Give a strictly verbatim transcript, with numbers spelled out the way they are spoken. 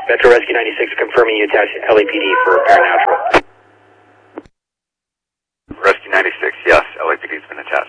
Metro Rescue ninety-six confirming you attached L A P D for paranatural. Rescue ninety-six, yes, L A P D's been attached.